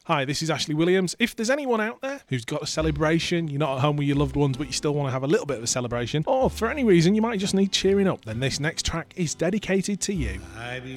Hi, this is Ashley Williams. If there's anyone out there who's got a celebration, you're not at home with your loved ones, but you still want to have a little bit of a celebration, or for any reason you might just need cheering up, then this next track is dedicated to you. I believe